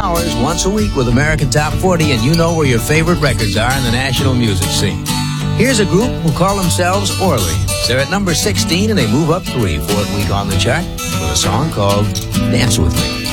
hours once a week with American Top 40, and you know where your favorite records are in the national music scene. Here's a group who call themselves Orleans. They're at number 16, and they move up 3, fourth week on the chart, with a song called Dance With Me.